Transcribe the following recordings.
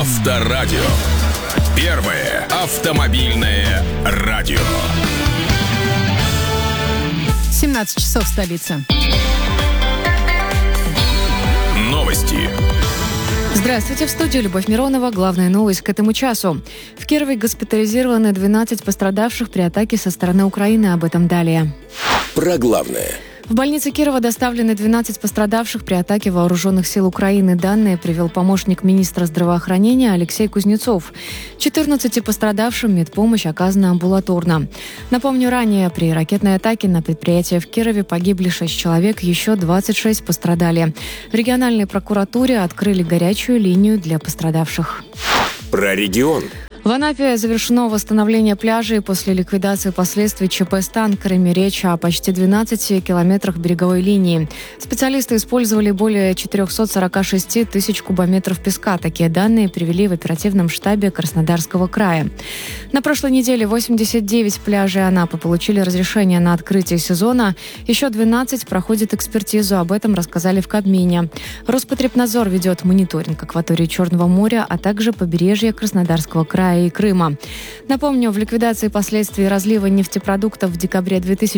Авторадио. Первое автомобильное радио. 17 часов в столице. Новости. Здравствуйте, в студии Любовь Миронова. Главная новость к этому часу. В Кирове госпитализированы 12 пострадавших при атаке со стороны Украины. Об этом далее. Про главное. В больнице Кирова доставлены 12 пострадавших при атаке вооруженных сил Украины. Данные привел помощник министра здравоохранения Алексей Кузнецов. 14 пострадавшим медпомощь оказана амбулаторно. Напомню, ранее при ракетной атаке на предприятие в Кирове погибли 6 человек, еще 26 пострадали. В региональной прокуратуре открыли горячую линию для пострадавших. Про регион. В Анапе завершено восстановление пляжей после ликвидации последствий ЧП с танкерами. Речь о почти 12 километрах береговой линии. Специалисты использовали более 446 тысяч кубометров песка. Такие данные привели в оперативном штабе Краснодарского края. На прошлой неделе 89 пляжей Анапы получили разрешение на открытие сезона. Еще 12 проходят экспертизу. Об этом рассказали в Кабмине. Роспотребнадзор ведет мониторинг акватории Черного моря, а также побережья Краснодарского края и Крыма. Напомню, в ликвидации последствий разлива нефтепродуктов в декабре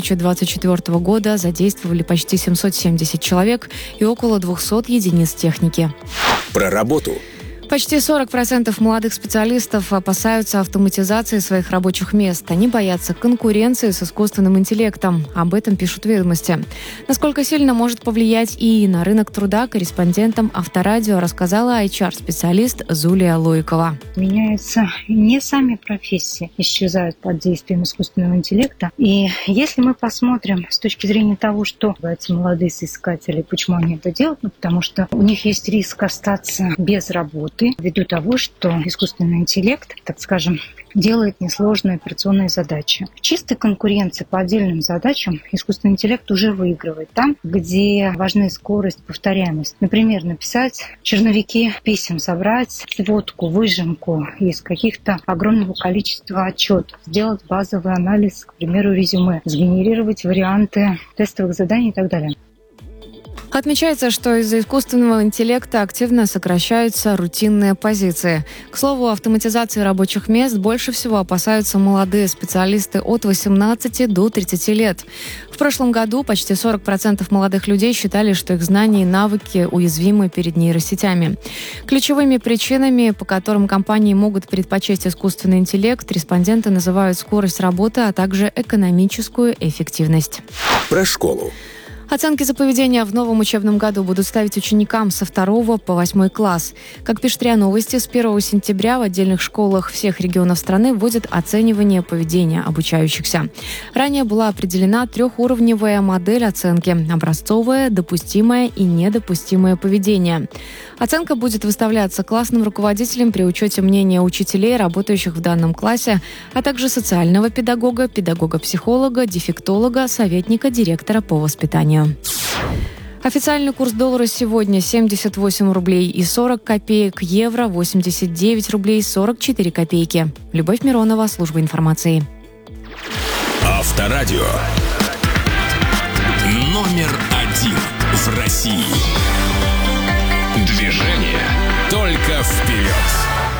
2024 года задействовали почти 770 человек и около 200 единиц техники. Про работу. Почти 40% молодых специалистов опасаются автоматизации своих рабочих мест. Они боятся конкуренции с искусственным интеллектом. Об этом пишут «Ведомости». Насколько сильно может повлиять и на рынок труда, корреспондентам Авторадио рассказала HR-специалист Зулия Лойкова. Меняются не сами профессии, исчезают под действием искусственного интеллекта. И если мы посмотрим с точки зрения того, что боятся молодые соискатели, почему они это делают, потому что у них есть риск остаться без работы, ввиду того, что искусственный интеллект, так скажем, делает несложные операционные задачи. В чистой конкуренции по отдельным задачам искусственный интеллект уже выигрывает там, где важны скорость, повторяемость. Например, написать черновики писем, собрать сводку, выжимку из каких-то огромного количества отчетов, сделать базовый анализ, к примеру, резюме, сгенерировать варианты тестовых заданий и так далее. Отмечается, что из-за искусственного интеллекта активно сокращаются рутинные позиции. К слову, автоматизации рабочих мест больше всего опасаются молодые специалисты от 18 до 30 лет. В прошлом году почти 40% молодых людей считали, что их знания и навыки уязвимы перед нейросетями. Ключевыми причинами, по которым компании могут предпочесть искусственный интеллект, респонденты называют скорость работы, а также экономическую эффективность. Про школу. Оценки за поведение в новом учебном году будут ставить ученикам со 2 по 8 класс. Как пишет РИА Новости, с 1 сентября в отдельных школах всех регионов страны вводят оценивание поведения обучающихся. Ранее была определена трехуровневая модель оценки – образцовое, допустимое и недопустимое поведение. Оценка будет выставляться классным руководителем при учете мнения учителей, работающих в данном классе, а также социального педагога, педагога-психолога, дефектолога, советника директора по воспитанию. Официальный курс доллара сегодня 78 рублей и 40 копеек, евро 89 рублей 44 копейки. Любовь Миронова, служба информации. Авторадио. Номер 1 в России. Движение только вперед.